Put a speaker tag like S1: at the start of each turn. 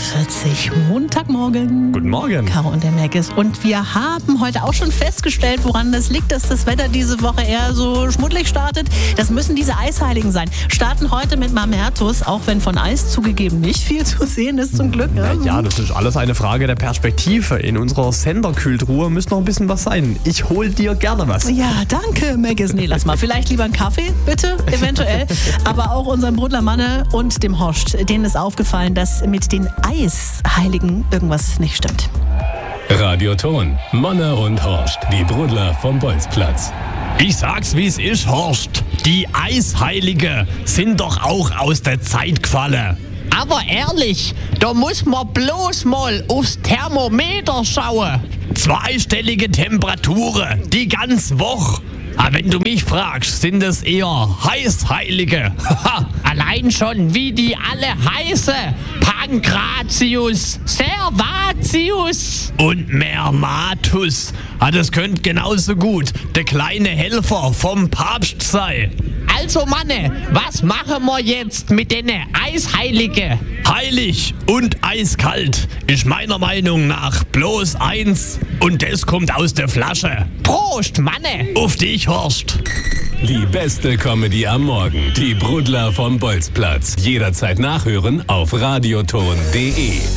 S1: Montagmorgen.
S2: Guten Morgen.
S1: Caro und der Meckes. Und wir haben heute auch schon festgestellt, woran das liegt, dass das Wetter diese Woche eher so schmuddelig startet. Das müssen diese Eisheiligen sein. Starten heute mit Mamertus, auch wenn von Eis zugegeben nicht viel zu sehen ist, zum Glück.
S2: Ja, das ist alles eine Frage der Perspektive. In unserer Senderkühltruhe müsste noch ein bisschen was sein. Ich hol dir gerne was.
S1: Ja, danke, Meckes. Nee, lass mal. Vielleicht lieber einen Kaffee, bitte, eventuell. Aber auch unserem Brudler Manne und dem Horst, denen ist aufgefallen, dass mit den Eisheiligen irgendwas nicht stimmt.
S3: Radioton, Manne und Horst, die Brudler vom Bolzplatz.
S4: Ich sag's, wie es ist, Horst. Die Eisheilige sind doch auch aus der Zeit gefallen.
S5: Aber ehrlich, da muss man bloß mal aufs Thermometer schauen.
S4: Zweistellige Temperaturen, die ganze Woche. Aber wenn du mich fragst, sind es eher Heißheilige.
S5: Allein schon, wie die alle heißen. Pankratius, Servatius.
S4: Und Mermatus. Das könnte genauso gut der kleine Helfer vom Papst sein.
S5: Also Manne, was machen wir jetzt mit den Eisheiligen?
S4: Heilig und eiskalt ist meiner Meinung nach bloß eins. Und das kommt aus der Flasche.
S5: Prost, Manne!
S4: Auf dich, Horst!
S3: Die beste Comedy am Morgen. Die Brudler vom Bolzplatz. Jederzeit nachhören auf radioton.de.